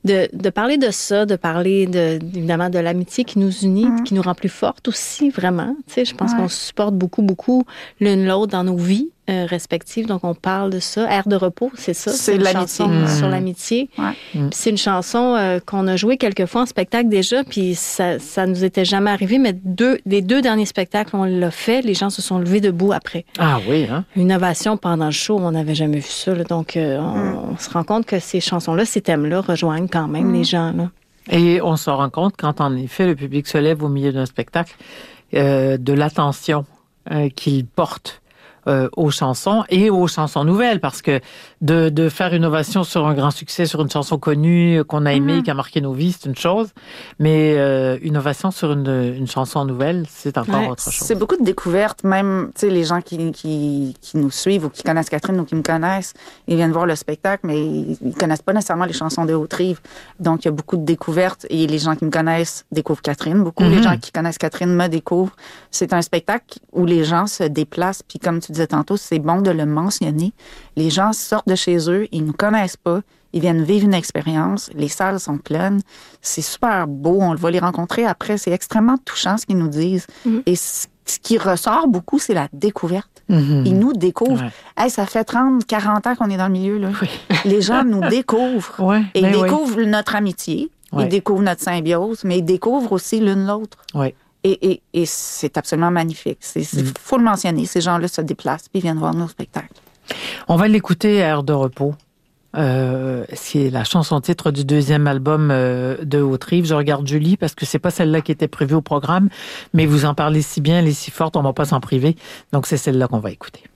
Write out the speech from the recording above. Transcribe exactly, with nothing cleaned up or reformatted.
de, de parler de ça, de parler de, évidemment de l'amitié qui nous unit, mm. qui nous rend plus fortes aussi, vraiment. Tu sais, je pense ouais. qu'on se supporte beaucoup, beaucoup l'une l'autre dans nos vies euh, respectives. Donc, on parle de ça. Air de repos, c'est ça. C'est, c'est une l'amitié. chanson Mm. sur l'amitié. Ouais. Mm. Puis c'est une chanson euh, qu'on a jouée quelques fois en spectacle déjà, puis ça, ça nous était jamais arrivé, mais deux, les deux derniers spectacles, on l'a fait, les gens se sont levés debout après. Ah oui, hein? Une ovation pendant le show, on n'avait jamais vu ça. Là. Donc, euh, on, mm. on se rend compte que ces chansons-là, ces thèmes-là rejoignent quand même mm. les gens. Là. Et on se rend compte quand, en effet, le public se lève au milieu d'un spectacle, euh, de l'attention euh, qu'il porte euh, aux chansons et aux chansons nouvelles, parce que de, de faire une ovation sur un grand succès, sur une chanson connue qu'on a aimée, mmh. qui a marqué nos vies, c'est une chose, mais euh, une ovation sur une, une chanson nouvelle, c'est encore ouais, autre chose. C'est beaucoup de découvertes, même, tu sais, les gens qui, qui, qui nous suivent ou qui connaissent Catherine ou qui me connaissent, ils viennent voir le spectacle, mais ils, ils connaissent pas nécessairement les chansons de Haute-Rive. Donc, il y a beaucoup de découvertes et les gens qui me connaissent découvrent Catherine. Beaucoup, mmh. les gens qui connaissent Catherine me découvrent. C'est un spectacle où les gens se déplacent, puis comme tu disais tantôt, c'est bon de le mentionner. Les gens sortent de chez eux, ils nous connaissent pas, ils viennent vivre une expérience, les salles sont pleines, c'est super beau, on va les rencontrer après, c'est extrêmement touchant ce qu'ils nous disent. Mm-hmm. Et ce qui ressort beaucoup, c'est la découverte. Mm-hmm. Ils nous découvrent. Ouais. Hey, ça fait trente, quarante ans qu'on est dans le milieu, là. Oui. Les gens nous découvrent. Ouais, et ils découvrent oui. notre amitié, ouais. ils découvrent notre symbiose, mais ils découvrent aussi l'une l'autre. Oui. Et, et, et c'est absolument magnifique. Il mm. faut le mentionner. Ces gens-là se déplacent puis viennent voir nos spectacles. On va l'écouter à Air de repos. Euh, c'est la chanson titre du deuxième album euh, de Haute-Rive. Je regarde Julie parce que c'est pas celle-là qui était prévue au programme, mais vous en parlez si bien, elle est si forte, on va pas s'en priver. Donc c'est celle-là qu'on va écouter.